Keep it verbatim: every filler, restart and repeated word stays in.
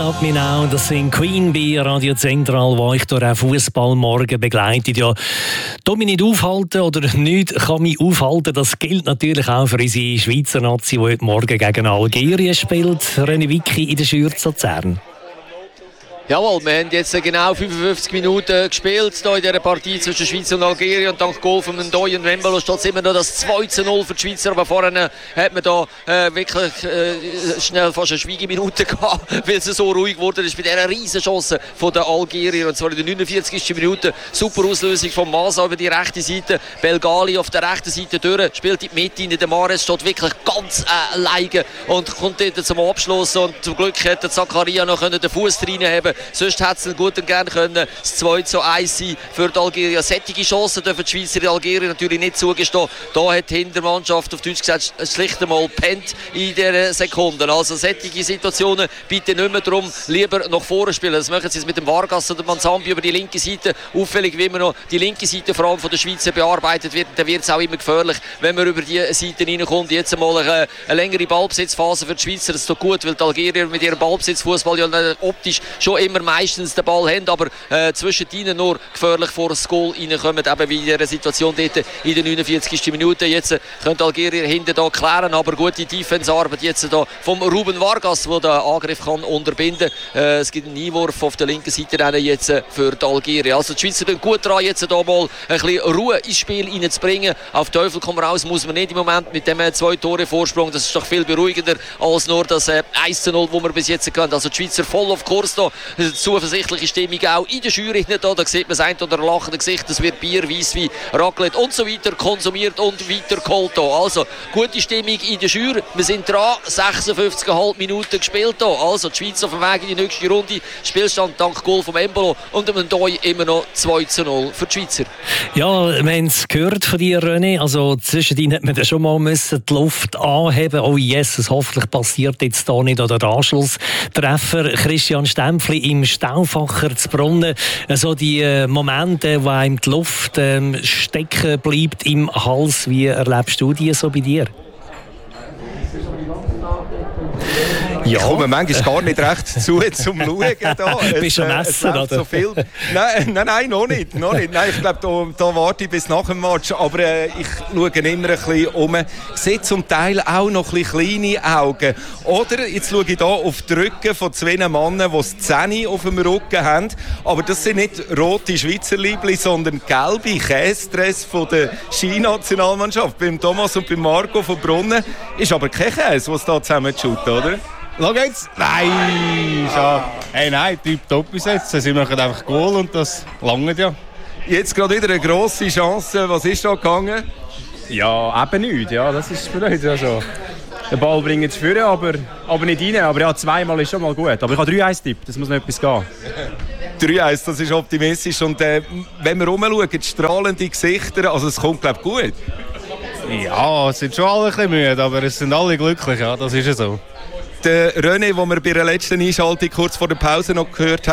Stop Me Now, das sind Queen bei Radio Zentral, wo ich durch einen Fußballmorgen begleitet. Ja, da mich nicht aufhalten oder nicht kann mich aufhalten, das gilt natürlich auch für unsere Schweizer Nazi, die heute Morgen gegen Algerien spielt. René Wicki in der Schürze Luzern. Jawohl, wir haben jetzt genau fünfundfünfzig Minuten gespielt hier in dieser Partie zwischen Schweiz und Algerien. Und dank Goal von Ndoye und Wembalo steht es immer noch das zwei zu null für die Schweizer. Aber vorhin hat man da äh, wirklich äh, schnell fast eine Schweigeminute gehabt, weil es so ruhig geworden ist bei dieser riesen Chance von den Algerier. Und zwar in der neunundvierzigsten Minute. Super Auslösung von Masa über die rechte Seite. Belgali auf der rechten Seite durch, spielt in die Mitte in der Mahrez, steht wirklich ganz äh, alleine und kommt dort zum Abschluss. Und zum Glück hätte Zakaria noch den Fuß reinhaben. Sonst hätte es gut und gerne können das zwei zu eins sein für die Algerier. Sättige Chancen dürfen die Schweizer in Algerien natürlich nicht zugestehen. Da hat die Hintermannschaft auf Deutsch gesagt schlicht einmal pennt in dieser Sekunde. Also sättige Situationen bitte nicht mehr darum, lieber nach vorne spielen. Das machen sie jetzt mit dem Vargas oder Manzambi über die linke Seite. Auffällig, wie immer noch die linke Seite vor allem von der Schweizer bearbeitet wird. Dann wird es auch immer gefährlich, wenn man über die Seite reinkommt. Jetzt einmal eine, eine längere Ballbesitzphase für die Schweizer. Das ist doch gut, weil die Algerier mit ihrem Ballbesitzfußball ja optisch schon immer meistens den Ball haben, aber äh, zwischen ihnen nur gefährlich vor das Goal reinkommen, eben wie in dieser Situation dort in der neunundvierzigsten Minute. Jetzt äh, können die Algerier hinten da klären, aber gute Defense-Arbeit jetzt da vom Ruben Vargas, der den Angriff kann unterbinden kann. Äh, es gibt einen Einwurf auf der linken Seite jetzt äh, für die Algerier. Also die Schweizer tun gut daran, jetzt da mal ein bisschen Ruhe ins Spiel reinzubringen. Auf Teufel komm raus muss man nicht im Moment mit dem äh, zwei Tore Vorsprung. Das ist doch viel beruhigender als nur das äh, eins zu null, das wir bis jetzt können. Also die Schweizer voll auf Kurs da. Zuversichtliche Stimmung auch in der Jury. Da, da sieht man das ein oder lachende Gesicht. Es wird Bier, Weisswein, Raclette und so weiter konsumiert und weiter geholt. Also gute Stimmung in der Jury. Wir sind dran. sechsundfünfzig Komma fünf Minuten gespielt. Hier. Also die Schweiz auf dem Weg in die nächste Runde. Spielstand dank Goal von Embolo und dem Ndoye immer noch zwei zu null für die Schweizer. Ja, wir haben es gehört von dir, René. Also zwischendrin hat man dann schon mal müssen die Luft anheben. Oh Jesus, hoffentlich passiert jetzt da nicht oder der Anschlusstreffer. Christian Stempfli im Stauffacher zu Brunnen. Also die äh, Momente, wo einem die Luft ähm, stecken bleibt im Hals. Wie erlebst du die so bei dir? Ja. Ich komme manchmal gar nicht recht zu zum Schauen. Da. Bist du am Essen, oder? So viel. Nein, nein, nein, noch nicht. Noch nicht. Nein, ich glaube, da, da warte ich bis nach dem Match. Aber äh, ich schaue immer ein bisschen um. Ich sehe zum Teil auch noch ein bisschen kleine Augen. Oder, jetzt schaue ich hier auf die Rücken von zwei Männern, die das Zähne auf dem Rücken haben. Aber das sind nicht rote Schweizer Liebli, sondern gelbe Käsedress von der Skinationalmannschaft. Beim Thomas und beim Marco von Brunnen ist aber kein Käse, was da zusammen schaut, oder? Schau jetzt! Nein! Schade. Hey, nein, tipptopp bis jetzt. Sie machen einfach Goal und das langt ja. Jetzt gerade wieder eine grosse Chance. Was ist da gegangen? Ja, eben nichts. Ja, das ist blöd. Also, den Ball bringen sie führen, aber, aber nicht rein. Aber ja, zweimal ist schon mal gut. Aber ich habe drei eins Tipp, das muss noch etwas gehen. drei eins, das ist optimistisch. Und äh, wenn wir rumschauen, strahlende Gesichter, also es kommt, glaube ich, gut. Ja, es sind schon alle ein bisschen müde, aber es sind alle glücklich. Ja, das ist ja so. Der René, den wir bei der letzten Einschaltung kurz vor der Pause noch gehört haben,